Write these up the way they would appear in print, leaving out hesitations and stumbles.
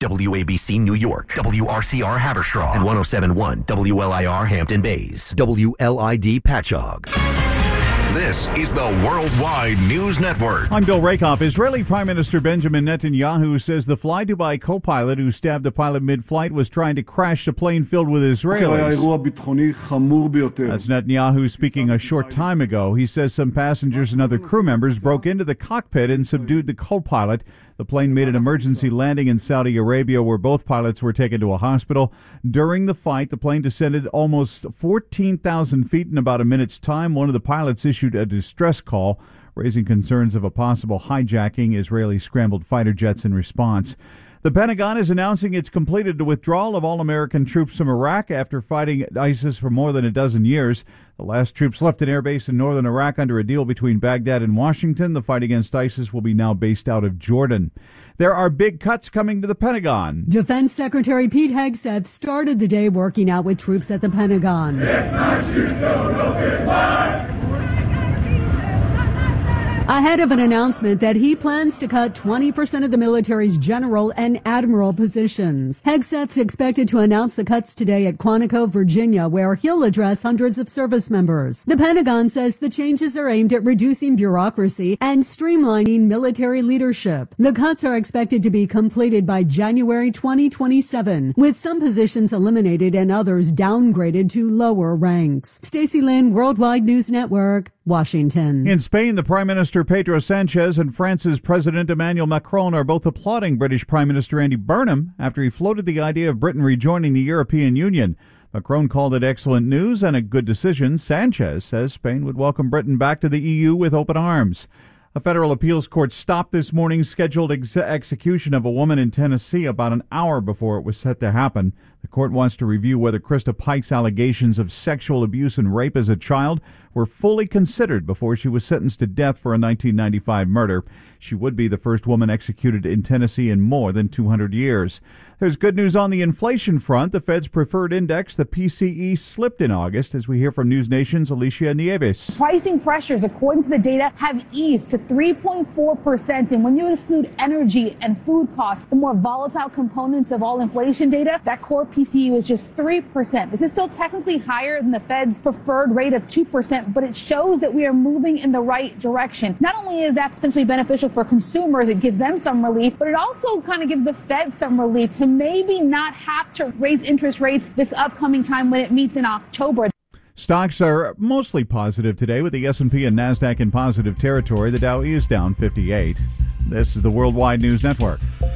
WABC New York, WRCR Haverstraw, and 107.1 WLIR Hampton Bays, WLID Patchogue. This is the Worldwide News Network. I'm Bill Rakoff. Israeli Prime Minister Benjamin Netanyahu says the Fly Dubai co-pilot who stabbed the pilot mid-flight was trying to crash a plane filled with Israelis. That's Netanyahu speaking a short time ago. He says some passengers and other crew members broke into the cockpit and subdued the co-pilot. The plane made an emergency landing in Saudi Arabia where both pilots were taken to a hospital. During the fight, the plane descended almost 14,000 feet in about a minute's time. One of the pilots issued a distress call, raising concerns of a possible hijacking. Israeli scrambled fighter jets in response. The Pentagon is announcing it's completed the withdrawal of all American troops from Iraq after fighting ISIS for more than a dozen years. The last troops left an airbase in northern Iraq under a deal between Baghdad and Washington. The fight against ISIS will be now based out of Jordan. There are big cuts coming to the Pentagon. Defense Secretary Pete Hegseth started the day working out with troops at the Pentagon. Ahead of an announcement that he plans to cut 20% of the military's general and admiral positions. Hegseth's expected to announce the cuts today at Quantico, Virginia, where he'll address hundreds of service members. The Pentagon says the changes are aimed at reducing bureaucracy and streamlining military leadership. The cuts are expected to be completed by January 2027, with some positions eliminated and others downgraded to lower ranks. Stacey Lynn, Worldwide News Network, Washington. In Spain, the Prime Minister Pedro Sanchez and France's President Emmanuel Macron are both applauding British Prime Minister Andy Burnham after he floated the idea of Britain rejoining the European Union. Macron called it excellent news and a good decision. Sanchez says Spain would welcome Britain back to the EU with open arms. A federal appeals court stopped this morning's scheduled execution of a woman in Tennessee about an hour before it was set to happen. The court wants to review whether Krista Pike's allegations of sexual abuse and rape as a child were fully considered before she was sentenced to death for a 1995 murder. She would be the first woman executed in Tennessee in more than 200 years. There's good news on the inflation front. The Fed's preferred index, the PCE, slipped in August, as we hear from News Nation's Alicia Nieves. Pricing pressures, according to the data, have eased to 3.4%. And when you exclude energy and food costs, the more volatile components of all inflation data, that core PCE was just 3%. This is still technically higher than the Fed's preferred rate of 2%, but it shows that we are moving in the right direction. Not only is that potentially beneficial for consumers, it gives them some relief, but it also kind of gives the Fed some relief to maybe not have to raise interest rates this upcoming time when it meets in October. Stocks are mostly positive today, with the S&P and NASDAQ in positive territory. The Dow is down 58. This is the Worldwide News Network.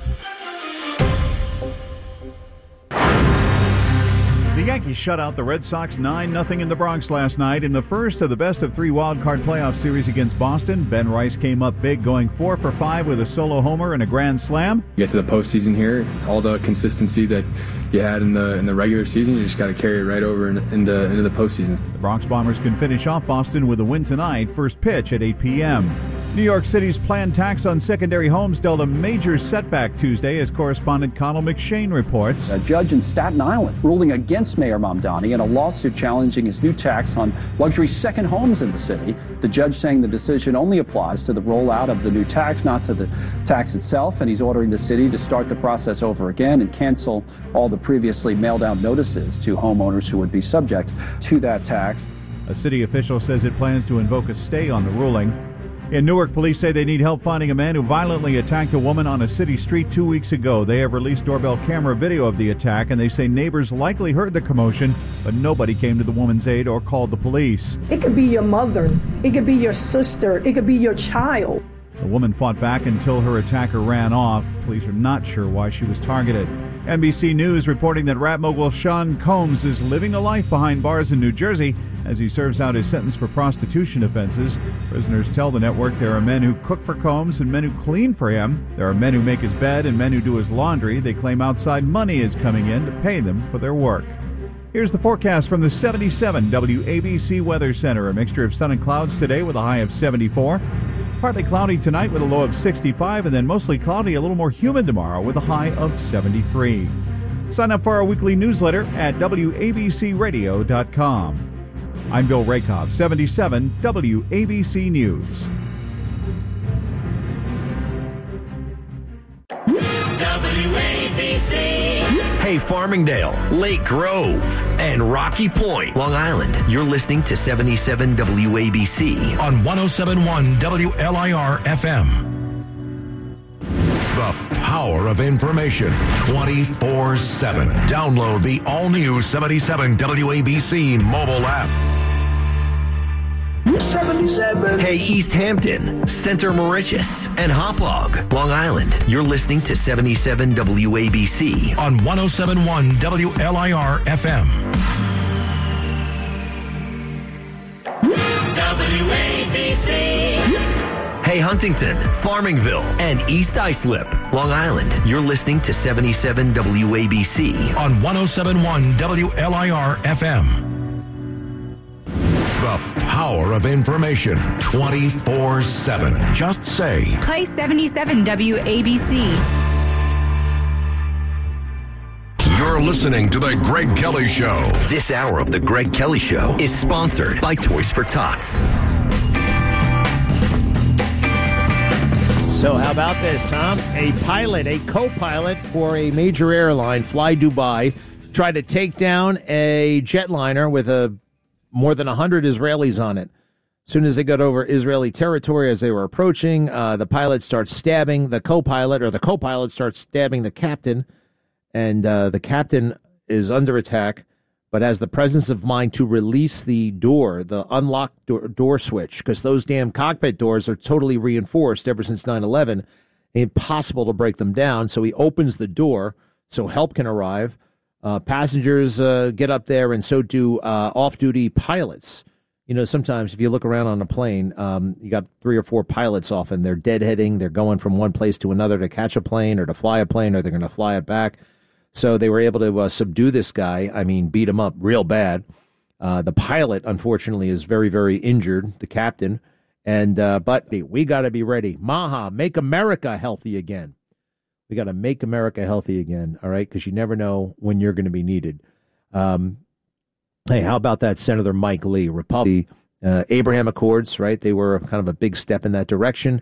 The Yankees shut out the Red Sox 9-0 in the Bronx last night in the first of the best-of-3 wild-card playoff series against Boston. Ben Rice came up big, going 4 for 5 with a solo homer and a grand slam. You get to the postseason here, all the consistency that you had in the regular season, you just got to carry it right over into the postseason. The Bronx Bombers can finish off Boston with a win tonight. First pitch at 8 p.m. New York City's planned tax on secondary homes dealt a major setback Tuesday, as correspondent Connell McShane reports. A judge in Staten Island ruling against Mayor Mamdani in a lawsuit challenging his new tax on luxury second homes in the city. The judge saying the decision only applies to the rollout of the new tax, not to the tax itself, and he's ordering the city to start the process over again and cancel all the previously mailed out notices to homeowners who would be subject to that tax. A city official says it plans to invoke a stay on the ruling. In Newark, police say they need help finding a man who violently attacked a woman on a city street 2 weeks ago. They have released doorbell camera video of the attack, and they say neighbors likely heard the commotion, but nobody came to the woman's aid or called the police. It could be your mother. It could be your sister. It could be your child. The woman fought back until her attacker ran off. Police are not sure why she was targeted. NBC News reporting that rap mogul Sean Combs is living a life behind bars in New Jersey as he serves out his sentence for prostitution offenses. Prisoners tell the network there are men who cook for Combs and men who clean for him. There are men who make his bed and men who do his laundry. They claim outside money is coming in to pay them for their work. Here's the forecast from the 77 WABC Weather Center. A mixture of sun and clouds today with a high of 74. Partly cloudy tonight with a low of 65, and then mostly cloudy, a little more humid tomorrow with a high of 73. Sign up for our weekly newsletter at WABCRadio.com. I'm Bill Rakoff, 77 WABC News. WABC. Hey, Farmingdale, Lake Grove, and Rocky Point, Long Island. You're listening to 77 WABC on 107.1 WLIR FM. The power of information 24/7. Download the all-new 77 WABC mobile app. 77. Hey, East Hampton, Center Moriches, and Hauppauge, Long Island. You're listening to 77 WABC on 107.1 WLIR FM. WABC. Hey, Huntington, Farmingville, and East Islip, Long Island. You're listening to 77 WABC on 107.1 WLIR FM. The power of information 24/7. Just say, play 77 WABC. You're listening to The Greg Kelly Show. This hour of The Greg Kelly Show is sponsored by Toys for Tots. So how about this, huh? A co-pilot for a major airline, Fly Dubai, tried to take down a jetliner with more than 100 Israelis on it. As soon as they got over Israeli territory, as they were approaching, the pilot starts stabbing the co-pilot, or the co-pilot starts stabbing the captain, and the captain is under attack, but has the presence of mind to release the door, the unlock door switch, because those damn cockpit doors are totally reinforced ever since 9/11. Impossible to break them down, so he opens the door so help can arrive. Passengers get up there, and so do off-duty pilots. You know, sometimes if you look around on a plane, you got 3 or 4 pilots often. They're deadheading. They're going from one place to another to catch a plane or to fly a plane, or they're going to fly it back. So they were able to subdue this guy. I mean, beat him up real bad. The pilot, unfortunately, is very, very injured, the captain. And but we got to be ready. Maha, make America healthy again. We got to make America healthy again, all right? Because you never know when you're going to be needed. Hey, how about that Senator Mike Lee, Republican? Abraham Accords, right? They were kind of a big step in that direction.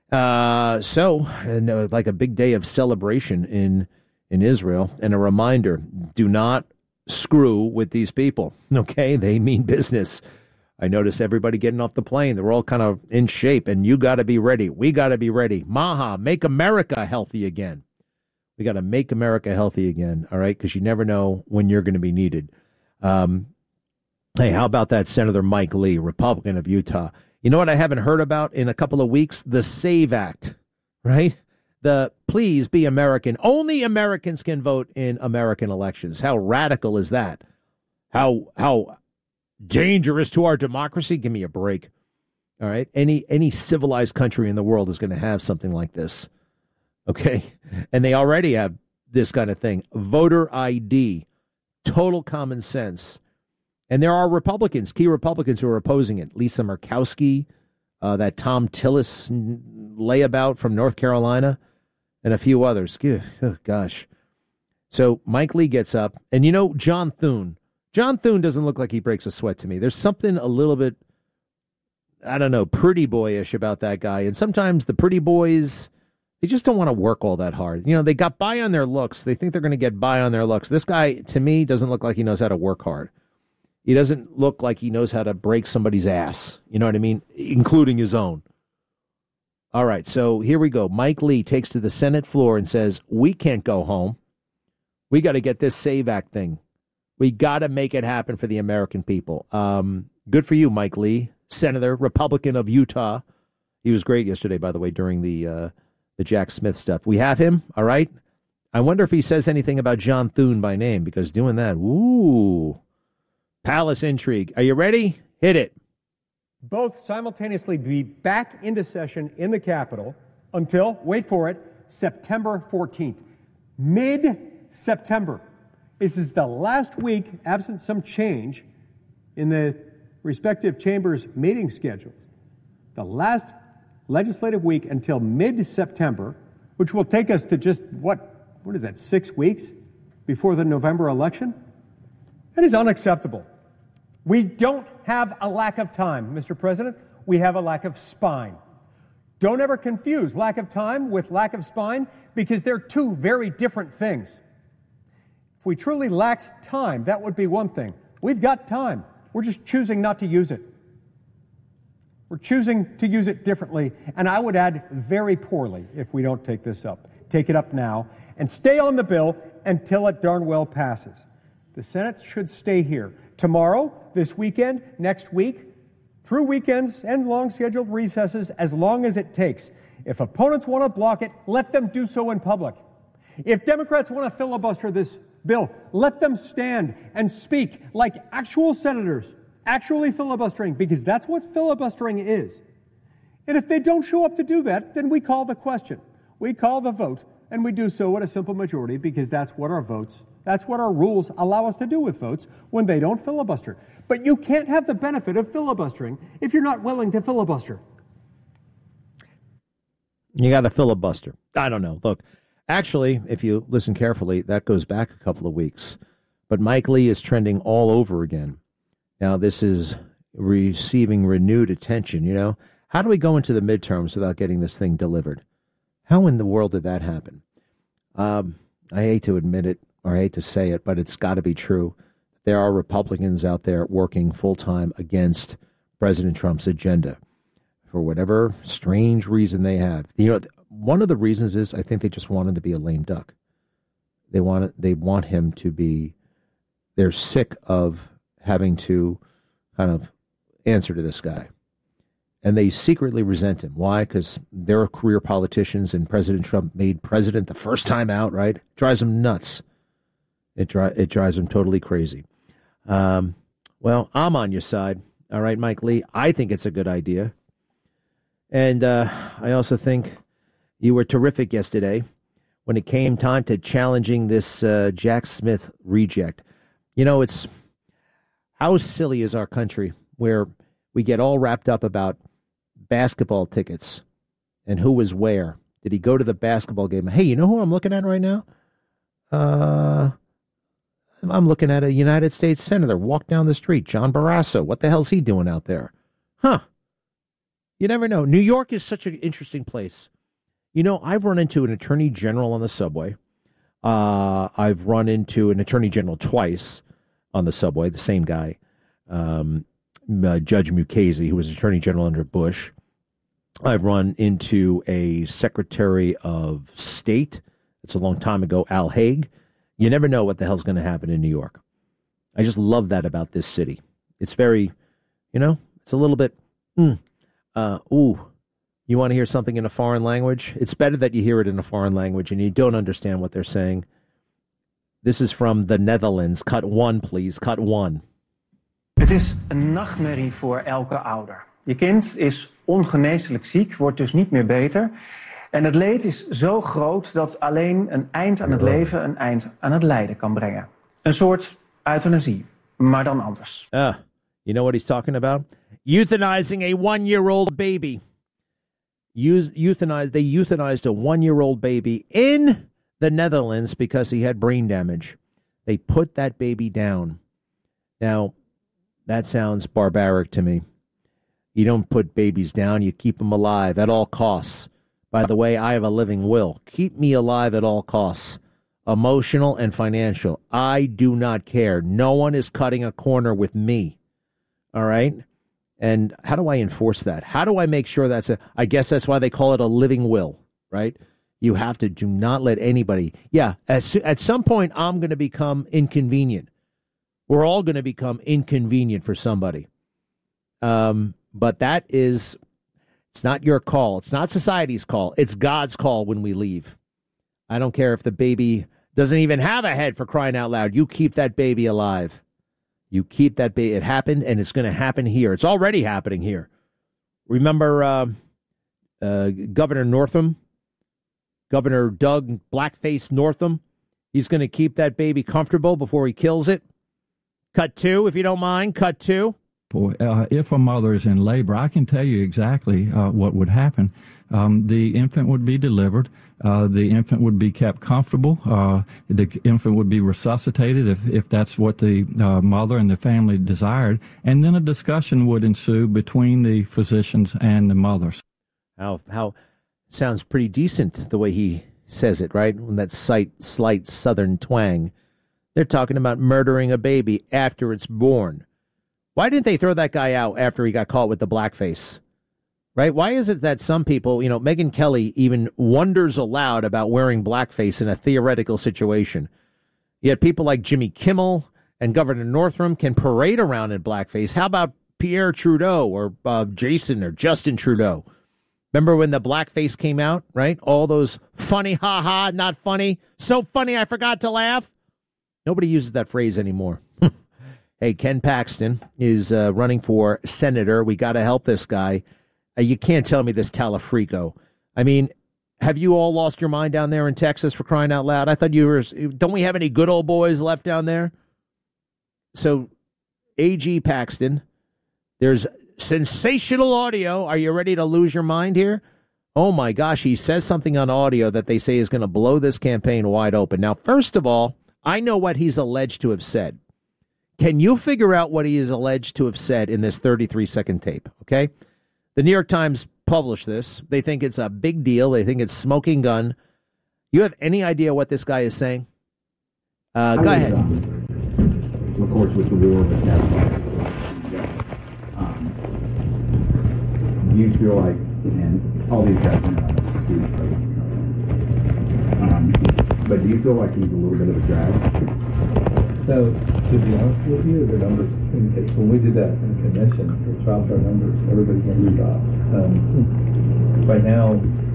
Like a big day of celebration in Israel. And a reminder, do not screw with these people, okay? They mean business. I notice everybody getting off the plane. They're all kind of in shape, and you got to be ready. We got to be ready. Maha, make America healthy again. We got to make America healthy again, all right? Because you never know when you're going to be needed. Hey, how about that Senator Mike Lee, Republican of Utah? You know what I haven't heard about in a couple of weeks? The SAVE Act, right? The Please Be American. Only Americans can vote in American elections. How radical is that? How dangerous to our democracy? Give me a break. All right. Any civilized country in the world is going to have something like this. Okay. And they already have this kind of thing. Voter ID. Total common sense. And there are Republicans, key Republicans who are opposing it. Lisa Murkowski, that Tom Tillis layabout from North Carolina, and a few others. Oh, gosh. So Mike Lee gets up. And you know, John Thune. John Thune doesn't look like he breaks a sweat to me. There's something a little bit, I don't know, pretty boyish about that guy. And sometimes the pretty boys, they just don't want to work all that hard. You know, they got by on their looks. They think they're going to get by on their looks. This guy, to me, doesn't look like he knows how to work hard. He doesn't look like he knows how to break somebody's ass. You know what I mean? Including his own. All right, so here we go. Mike Lee takes to the Senate floor and says, we can't go home. We got to get this SAVE Act thing. We got to make it happen for the American people. Good for you, Mike Lee, Senator, Republican of Utah. He was great yesterday, by the way, during the Jack Smith stuff. We have him, all right? I wonder if he says anything about John Thune by name, because doing that, ooh, palace intrigue. Are you ready? Hit it. Both simultaneously be back into session in the Capitol until, wait for it, September 14th. Mid-September. This is the last week, absent some change in the respective chambers' meeting schedules. The last legislative week until mid-September, which will take us to just, what is that, 6 weeks before the November election? That is unacceptable. We don't have a lack of time, Mr. President. We have a lack of spine. Don't ever confuse lack of time with lack of spine, because they're two very different things. If we truly lacked time, that would be one thing. We've got time. We're just choosing not to use it. We're choosing to use it differently, and I would add very poorly if we don't take this up. Take it up now and stay on the bill until it darn well passes. The Senate should stay here. Tomorrow, this weekend, next week, through weekends and long scheduled recesses, as long as it takes. If opponents want to block it, let them do so in public. If Democrats want to filibuster this bill, let them stand and speak like actual senators, actually filibustering, because that's what filibustering is. And if they don't show up to do that, then we call the question. We call the vote, and we do so at a simple majority because that's what our rules allow us to do with votes when they don't filibuster. But you can't have the benefit of filibustering if you're not willing to filibuster. You got to filibuster. I don't know. Look, actually, if you listen carefully, that goes back a couple of weeks. But Mike Lee is trending all over again. Now, this is receiving renewed attention, you know. How do we go into the midterms without getting this thing delivered? How in the world did that happen? I hate to admit it, or I hate to say it, but it's got to be true. There are Republicans out there working full-time against President Trump's agenda for whatever strange reason they have. You know, one of the reasons is I think they just want him to be a lame duck. They want him to be, they're sick of having to kind of answer to this guy. And they secretly resent him. Why? Because they're career politicians and President Trump made president the first time out, right? Drives them nuts. It drives them totally crazy. Well, I'm on your side. All right, Mike Lee. I think it's a good idea. And I also think you were terrific yesterday when it came time to challenging this Jack Smith reject. You know, it's how silly is our country where we get all wrapped up about basketball tickets and who was where. Did he go to the basketball game? Hey, you know who I'm looking at right now? I'm looking at a United States Senator walk down the street, John Barrasso. What the hell's he doing out there? Huh. You never know. New York is such an interesting place. You know, I've run into an attorney general on the subway. I've run into an attorney general twice on the subway, the same guy, Judge Mukasey, who was attorney general under Bush. I've run into a Secretary of State. It's a long time ago, Al Haig. You never know what the hell's going to happen in New York. I just love that about this city. It's very, you know, it's a little bit, you want to hear something in a foreign language? It's better that you hear it in a foreign language and you don't understand what they're saying. This is from the Netherlands. Cut 1, please. Cut 1. Het is een nachtmerrie voor elke ouder. Je kind is ongeneeslijk ziek, wordt dus niet meer beter. En het leed is zo groot dat alleen een eind aan het leven een eind aan het lijden kan brengen. Een soort euthanasie, maar dan anders. You know what he's talking about? Euthanizing a 1-year-old baby. They euthanized a 1-year-old baby in the Netherlands because he had brain damage. They put that baby down. Now, that sounds barbaric to me. You don't put babies down, you keep them alive at all costs. By the way, I have a living will. Keep me alive at all costs, emotional and financial. I do not care. No one is cutting a corner with me. All right? And how do I enforce that? How do I make sure I guess that's why they call it a living will, right? You have to do not let anybody. Yeah, at some point, I'm going to become inconvenient. We're all going to become inconvenient for somebody. But that is, it's not your call. It's not society's call. It's God's call when we leave. I don't care if the baby doesn't even have a head, for crying out loud. You keep that baby alive. You keep that baby. It happened, and it's going to happen here. It's already happening here. Remember Governor Northam? Governor Doug Blackface Northam? He's going to keep that baby comfortable before he kills it. Cut 2, if you don't mind. Cut 2. If a mother is in labor, I can tell you exactly what would happen. The infant would be delivered. The infant would be kept comfortable. The infant would be resuscitated if that's what the mother and the family desired. And then a discussion would ensue between the physicians and the mothers. How sounds pretty decent the way he says it, right? With that slight southern twang. They're talking about murdering a baby after it's born. Why didn't they throw that guy out after he got caught with the blackface? Right? Why is it that some people, Megyn Kelly even wonders aloud about wearing blackface in a theoretical situation? Yet people like Jimmy Kimmel and Governor Northam can parade around in blackface. How about Pierre Trudeau or Jason or Justin Trudeau? Remember when the blackface came out, right? All those funny, ha-ha, not funny. So funny I forgot to laugh. Nobody uses that phrase anymore. Hey, Ken Paxton is running for senator. We got to help this guy. You can't tell me this Talafrico. I mean, have you all lost your mind down there in Texas, for crying out loud? I thought you were. Don't we have any good old boys left down there? So, A.G. Paxton, there's sensational audio. Are you ready to lose your mind here? Oh, my gosh. He says something on audio that they say is going to blow this campaign wide open. Now, first of all, I know what he's alleged to have said. Can you figure out what he is alleged to have said in this 33-second tape? Okay. The New York Times published this. They think it's a big deal. They think it's smoking gun. You have any idea what this guy is saying? Go ahead. Of course, with the war with do you feel like, and all these guys know but do you feel like he's a little bit of a drag? So, to be honest with you, the numbers indicate, when we did that in the convention, it dropped our numbers. Everybody's numbers dropped. Right now,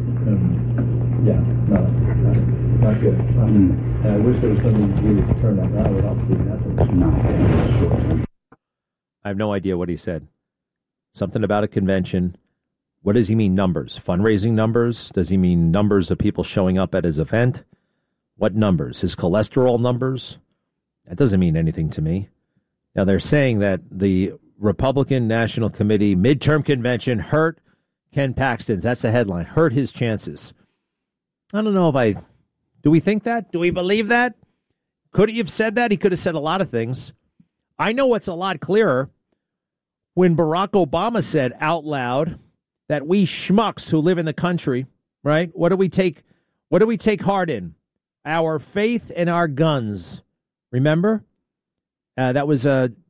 not good. And I wish there was something to do to turn that around without seeing nothing. I have no idea what he said. Something about a convention. What does he mean, numbers? Fundraising numbers? Does he mean numbers of people showing up at his event? What numbers? His cholesterol numbers? That doesn't mean anything to me. Now, they're saying that the Republican National Committee midterm convention hurt Ken Paxton's. That's the headline. Hurt his chances. I don't know if do we think that? Do we believe that? Could he have said that? He could have said a lot of things. I know what's a lot clearer. When Barack Obama said out loud that we schmucks who live in the country, right? What do we take heart in? Our faith and our guns. Remember? That was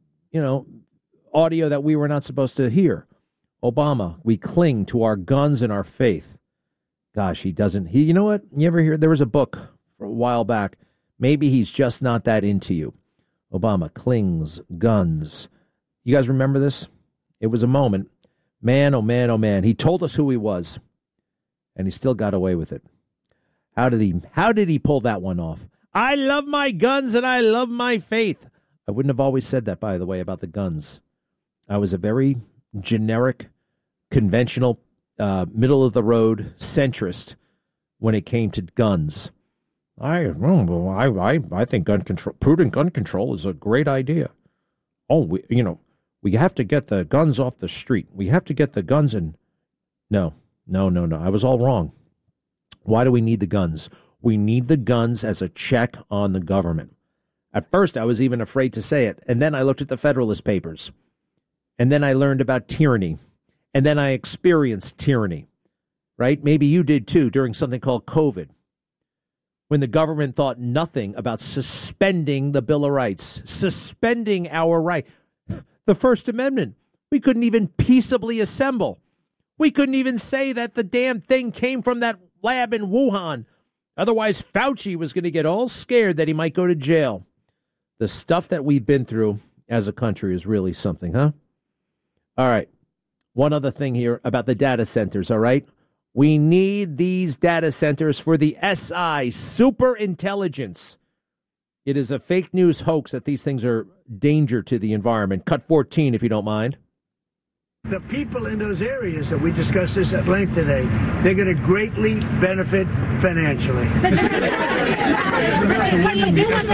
audio that we were not supposed to hear. Obama, we cling to our guns and our faith. Gosh, he doesn't. You know what? You ever hear? There was a book for a while back. Maybe he's just not that into you. Obama clings, guns. You guys remember this? It was a moment. Man, oh man, oh man. He told us who he was, and he still got away with it. How did he pull that one off? I love my guns and I love my faith. I wouldn't have always said that, by the way, about the guns. I was a very generic, conventional, middle-of-the-road centrist when it came to guns. I think prudent gun control is a great idea. Oh, we have to get the guns off the street. We have to get the guns in. No. I was all wrong. Why do we need the guns? We need the guns as a check on the government. At first, I was even afraid to say it. And then I looked at the Federalist Papers. And then I learned about tyranny. And then I experienced tyranny. Right? Maybe you did too during something called COVID. When the government thought nothing about suspending the Bill of Rights. Suspending our right. The First Amendment. We couldn't even peaceably assemble. We couldn't even say that the damn thing came from that lab in Wuhan. Otherwise, Fauci was going to get all scared that he might go to jail. The stuff that we've been through as a country is really something, huh? All right. One other thing here about the data centers, all right? We need these data centers for the SI, super intelligence. It is a fake news hoax that these things are danger to the environment. Cut 14, if you don't mind. The people in those areas that we discussed this at length today, they're going to greatly benefit financially. Mr. President, do you want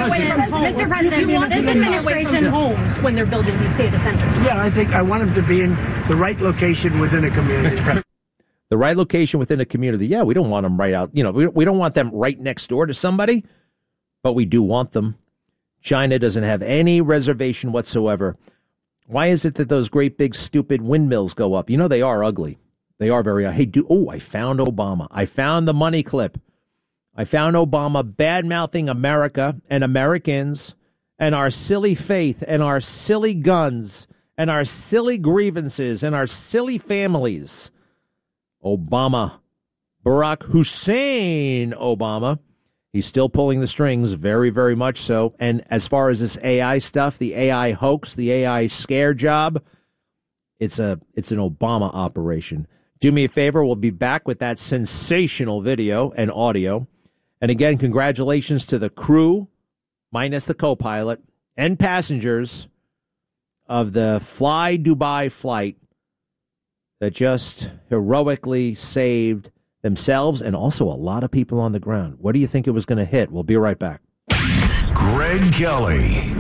this administration homes when they're building these data centers? Yeah, I want them to be in the right location within a community. The right location within a community. Yeah, we don't want them right out. We don't want them right next door to somebody, but we do want them. China doesn't have any reservation whatsoever. Why is it that those great big stupid windmills go up? They are ugly. They are very. Hey, I found Obama. I found the money clip. I found Obama bad-mouthing America and Americans and our silly faith and our silly guns and our silly grievances and our silly families. Obama, Barack Hussein Obama, he's still pulling the strings, very, very much so. And as far as this AI stuff, the AI hoax, the AI scare job, it's an Obama operation. Do me a favor, we'll be back with that sensational video and audio. And again, congratulations to the crew, minus the co-pilot, and passengers of the Fly Dubai flight that just heroically saved themselves and also a lot of people on the ground. What do you think it was going to hit? We'll be right back. Greg Kelly.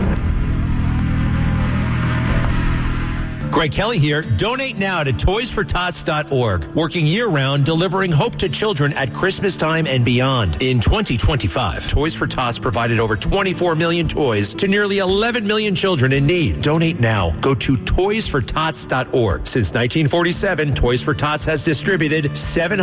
Greg Kelly here. Donate now to toysfortots.org. Working year-round, delivering hope to children at Christmas time and beyond. In 2025, Toys for Tots provided over 24 million toys to nearly 11 million children in need. Donate now. Go to toysfortots.org. Since 1947, Toys for Tots has distributed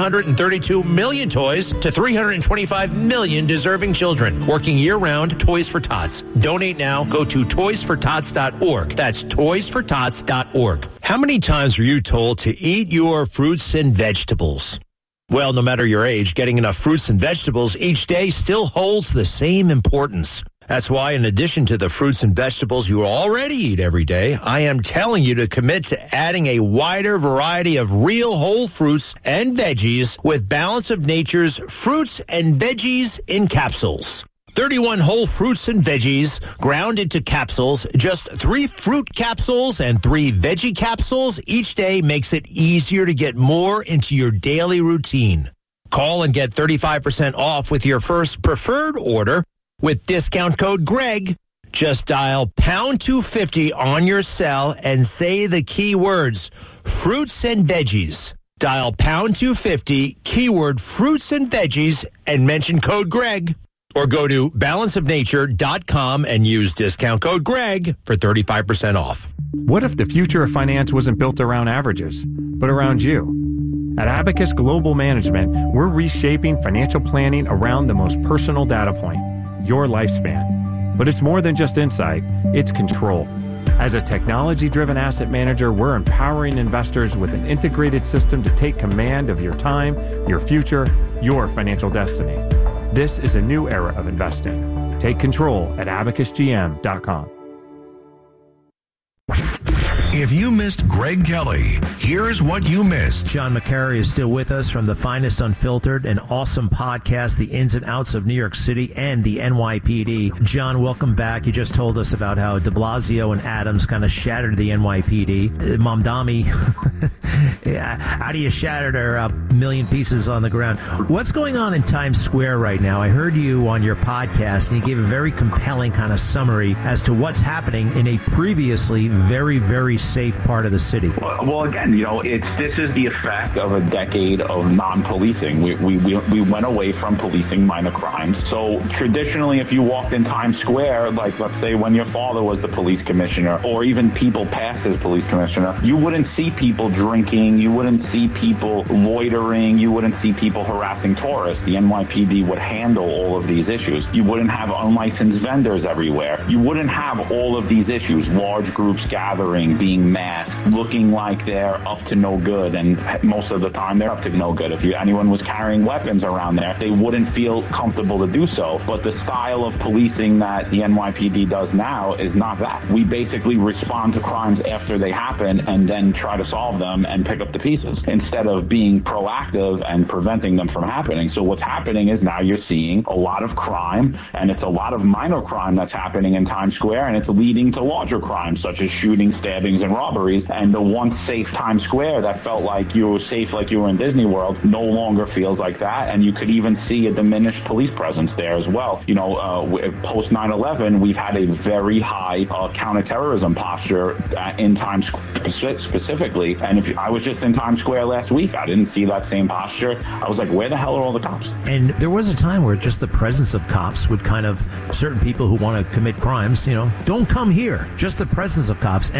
732 million toys to 325 million deserving children. Working year-round, Toys for Tots. Donate now. Go to toysfortots.org. That's toysfortots.org. How many times were you told to eat your fruits and vegetables? Well, no matter your age, getting enough fruits and vegetables each day still holds the same importance. That's why, in addition to the fruits and vegetables you already eat every day, I am telling you to commit to adding a wider variety of real whole fruits and veggies with Balance of Nature's Fruits and Veggies in Capsules. 31 whole fruits and veggies ground into capsules. Just 3 fruit capsules and 3 veggie capsules each day makes it easier to get more into your daily routine. Call and get 35% off with your first preferred order with discount code GREG. Just dial pound 250 on your cell and say the key words, fruits and veggies. Dial pound 250, keyword fruits and veggies, and mention code GREG. Or go to balanceofnature.com and use discount code GREG for 35% off. What if the future of finance wasn't built around averages, but around you? At Abacus Global Management, we're reshaping financial planning around the most personal data point, your lifespan. But it's more than just insight, it's control. As a technology-driven asset manager, we're empowering investors with an integrated system to take command of your time, your future, your financial destiny. This is a new era of investing. Take control at abacusgm.com. If you missed Greg Kelly, here's what you missed. John McCary is still with us from the Finest Unfiltered, an awesome podcast, the ins and outs of New York City and the NYPD. John, welcome back. You just told us about how de Blasio and Adams kind of shattered the NYPD. Mamdani, how do you shatter her a million pieces on the ground? What's going on in Times Square right now? I heard you on your podcast, and you gave a very compelling kind of summary as to what's happening in a previously very, very safe part of the city. Well, again, this is the effect of a decade of non-policing. We went away from policing minor crimes. So traditionally, if you walked in Times Square, like let's say when your father was the police commissioner, or even people past as police commissioner, you wouldn't see people drinking, you wouldn't see people loitering, you wouldn't see people harassing tourists. The NYPD would handle all of these issues. You wouldn't have unlicensed vendors everywhere. You wouldn't have all of these issues, large groups gathering, being masked, looking like they're up to no good, and most of the time they're up to no good. If anyone was carrying weapons around there, they wouldn't feel comfortable to do so. But the style of policing that the NYPD does now is not that. We basically respond to crimes after they happen and then try to solve them and pick up the pieces instead of being proactive and preventing them from happening. So what's happening is now you're seeing a lot of crime, and it's a lot of minor crime that's happening in Times Square, and it's leading to larger crimes such as shootings, stabbings, and robberies. And the once safe Times Square that felt like you were safe, like you were in Disney World, no longer feels like that. And you could even see a diminished police presence there as well. Post 9/11, we've had a very high counterterrorism posture in Times Square specifically. And I was just in Times Square last week, I didn't see that same posture. I was like, where the hell are all the cops? And there was a time where just the presence of cops would kind of, certain people who want to commit crimes, don't come here. Just the presence of cops. And I think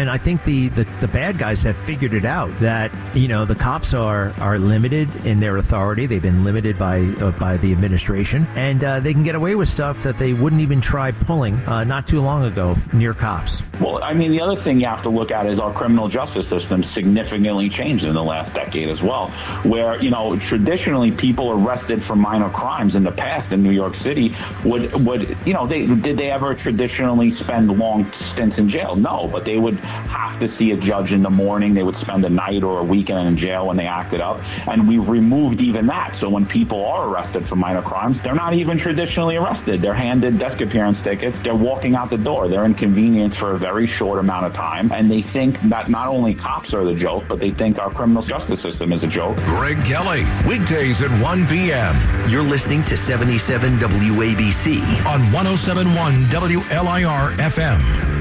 the bad guys have figured it out, that, the cops are limited in their authority. They've been limited by the administration, and they can get away with stuff that they wouldn't even try pulling not too long ago near cops. Well, I mean, the other thing you have to look at is our criminal justice system significantly changed in the last decade as well, where, traditionally people arrested for minor crimes in the past in New York City did they ever traditionally spend long stints in jail? No, but they would have to see a judge in the morning. They would spend a night or a weekend in jail when they acted up. And we've removed even that. So when people are arrested for minor crimes, they're not even traditionally arrested. They're handed desk appearance tickets. They're walking out the door. They're inconvenienced for a very short amount of time. And they think that not only cops are the joke, but they think our criminal justice system is a joke. Greg Kelly, weekdays at 1 p.m. You're listening to 77 WABC on 107.1 WLIR FM.